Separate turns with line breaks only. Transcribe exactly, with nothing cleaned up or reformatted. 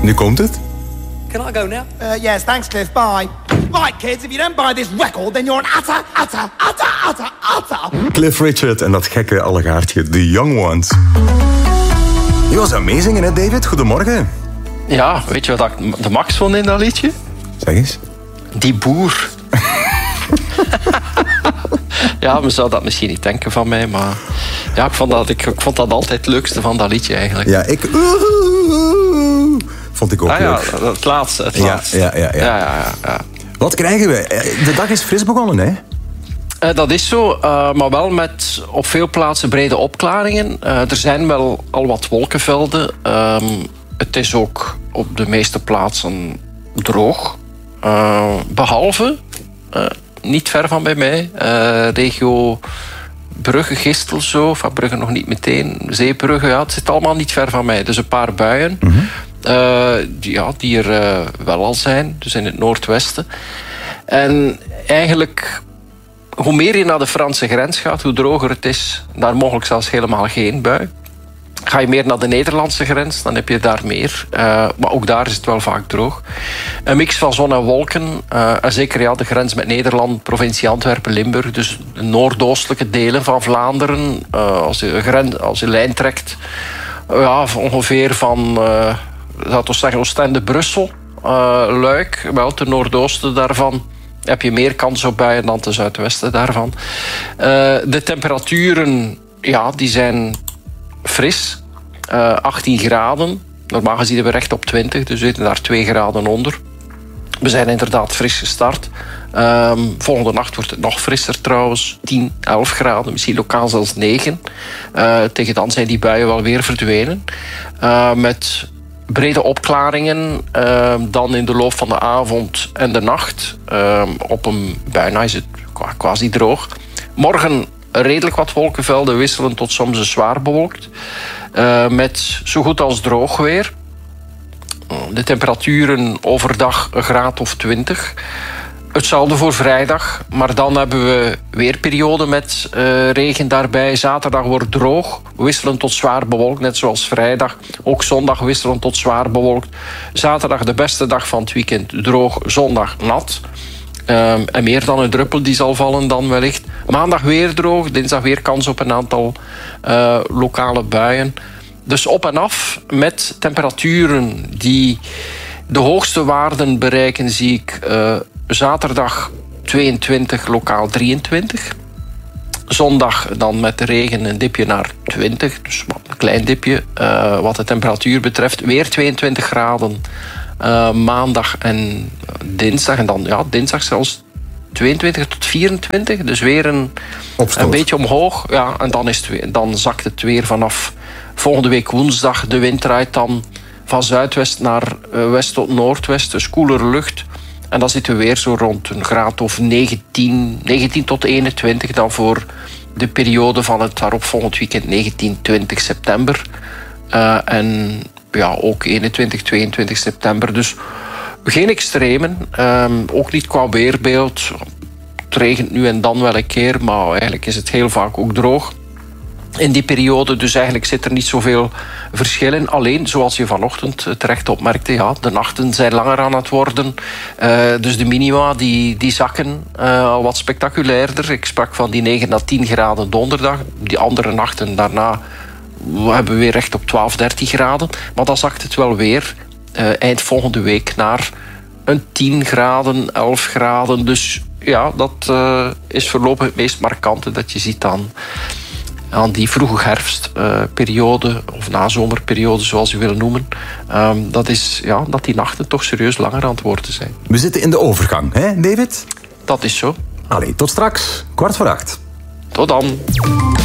Nu komt het.
Can I go now?
Uh, yes, thanks, Cliff. Bye. Right, kids, if you don't buy this record, then you're an utter, utter, utter, utter, utter...
Cliff Richard en dat gekke allegaartje, The Young Ones. Je was amazing, hè, David? Goedemorgen.
Ja, weet je wat ik de max vond in dat liedje?
Zeg eens.
Die boer. Ja, men zou dat misschien niet denken van mij, maar... Ja, ik vond dat, ik, ik vond dat altijd het leukste van dat liedje, eigenlijk.
Ja, ik... Vond ik ook
ah,
leuk.
Ja, het laatste, het
ja,
laatste.
Ja, ja, ja.
ja, ja, ja, ja.
Wat krijgen we? De dag is fris begonnen, hè?
Uh, dat is zo, uh, maar wel met op veel plaatsen brede opklaringen. Uh, er zijn wel al wat wolkenvelden. Uh, het is ook op de meeste plaatsen droog. Uh, behalve, uh, niet ver van bij mij, uh, regio Brugge, Gistel zo. Van Brugge nog niet meteen. Zeebrugge, ja, het zit allemaal niet ver van mij. Dus een paar buien. Mm-hmm. Uh, die, ja, die er uh, wel al zijn, dus in het noordwesten. En eigenlijk, hoe meer je naar de Franse grens gaat, hoe droger het is. Daar mogelijk zelfs helemaal geen bui. Ga je meer naar de Nederlandse grens, dan heb je daar meer. Uh, maar ook daar is het wel vaak droog. Een mix van zon en wolken. Uh, en zeker ja, de grens met Nederland, provincie Antwerpen, Limburg. Dus de noordoostelijke delen van Vlaanderen. Uh, als, je grens, als je lijn trekt, uh, ja, ongeveer van... Uh, laten we zeggen Oostende, Brussel, uh, Luik. Wel, ten noordoosten daarvan heb je meer kans op buien dan ten zuidwesten daarvan. Uh, de temperaturen, ja, die zijn fris. Uh, achttien graden. Normaal gezien hebben we recht op twintig, dus we zitten daar twee graden onder. We zijn inderdaad fris gestart. Um, volgende nacht wordt het nog frisser trouwens. tien, elf graden, misschien lokaal zelfs negen. Uh, tegen dan zijn die buien wel weer verdwenen. Uh, met brede opklaringen. Uh, dan in de loop van de avond en de nacht. Uh, op een bijna is het quasi droog. Morgen redelijk wat wolkenvelden, wisselen tot soms een zwaar bewolkt. Uh, met zo goed als droog weer. De temperaturen overdag een graad of twintig. Hetzelfde voor vrijdag, maar dan hebben we weer periode met uh, regen daarbij. Zaterdag wordt droog, wisselen tot zwaar bewolkt, net zoals vrijdag. Ook zondag wisselen tot zwaar bewolkt. Zaterdag de beste dag van het weekend, droog, zondag nat. Um, en meer dan een druppel die zal vallen dan wellicht. Maandag weer droog, dinsdag weer kans op een aantal uh, lokale buien. Dus op en af met temperaturen die de hoogste waarden bereiken, zie ik uh, zaterdag tweeëntwintig, lokaal drieëntwintig. Zondag dan met de regen een dipje naar twintig, dus een klein dipje. Uh, wat de temperatuur betreft, weer tweeëntwintig graden. Uh, maandag en dinsdag. En dan ja, dinsdag zelfs tweeëntwintig tot vierentwintig. Dus weer een, een beetje omhoog. Ja, en dan, is het weer, dan zakt het weer vanaf volgende week woensdag. De wind draait dan van zuidwest naar uh, west tot noordwest. Dus koelere lucht. En dan zitten we weer zo rond een graad of negentien, negentien tot eenentwintig. Dan voor de periode van het daaropvolgend weekend negentien, twintig september. Uh, en ja, ook eenentwintig, tweeëntwintig september. Dus geen extremen. Um, ook niet qua weerbeeld. Het regent nu en dan wel een keer, maar eigenlijk is het heel vaak ook droog in die periode. Dus eigenlijk zit er niet zoveel verschil in. Alleen, zoals je vanochtend terecht opmerkte, ja, de nachten zijn langer aan het worden. Uh, dus de minima die, die zakken uh, al wat spectaculairder. Ik sprak van die negen à tien graden donderdag. Die andere nachten daarna we hebben weer recht op twaalf, dertien graden. Maar dan zakt het wel weer uh, eind volgende week naar een tien graden, elf graden. Dus ja, dat uh, is voorlopig het meest markante dat je ziet aan, aan die vroege herfstperiode, uh, of nazomerperiode, zoals je wil noemen. Um, dat is ja, dat die nachten toch serieus langer aan het worden zijn.
We zitten in de overgang, hè, David?
Dat is zo.
Allee, tot straks. Kwart voor acht.
Tot dan.